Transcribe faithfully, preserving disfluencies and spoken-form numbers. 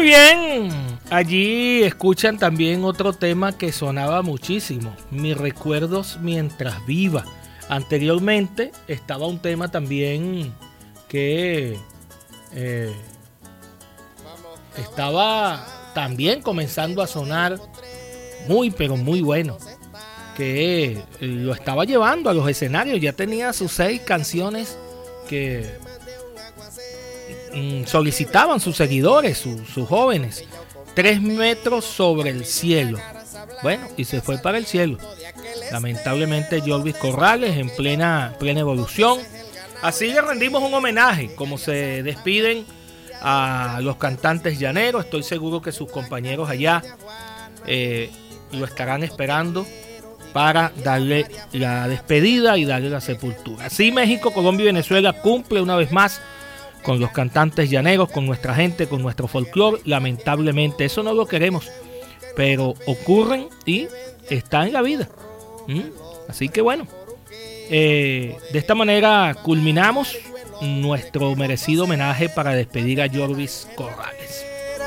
Muy bien, allí escuchan también otro tema que sonaba muchísimo, Mis recuerdos mientras viva. Anteriormente estaba un tema también que eh, estaba también comenzando a sonar muy pero muy bueno, que lo estaba llevando a los escenarios, ya tenía sus seis canciones que mm, solicitaban sus seguidores, su, sus jóvenes. Tres metros sobre el cielo. Bueno, y se fue para el cielo. Lamentablemente Jorvis Corrales en plena, plena evolución. Así le rendimos un homenaje, como se despiden a los cantantes llaneros. Estoy seguro que sus compañeros allá eh, lo estarán esperando para darle la despedida y darle la sepultura. Así México, Colombia y Venezuela cumple una vez más con los cantantes llaneros, con nuestra gente, con nuestro folclore. Lamentablemente eso no lo queremos, pero ocurren y está en la vida. ¿Mm? Así que bueno, eh, de esta manera culminamos nuestro merecido homenaje para despedir a Jorvis Corrales.